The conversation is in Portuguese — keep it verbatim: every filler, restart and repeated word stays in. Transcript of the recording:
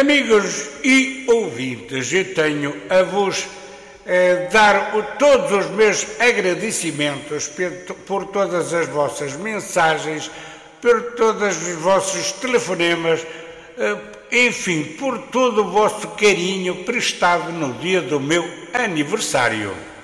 Amigos e ouvintes, eu tenho a vos eh, dar o, todos os meus agradecimentos por, por todas as vossas mensagens, por todos os vossos telefonemas, eh, enfim, por todo o vosso carinho prestado no dia do meu aniversário.